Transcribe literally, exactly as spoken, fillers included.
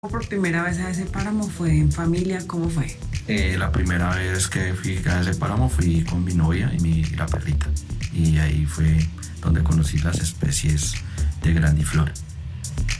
Por primera vez a ese páramo fue en familia, ¿cómo fue? Eh, la primera vez que fui a ese páramo fui con mi novia y mi, la perrita. Y ahí fue donde conocí las especies de grandiflora.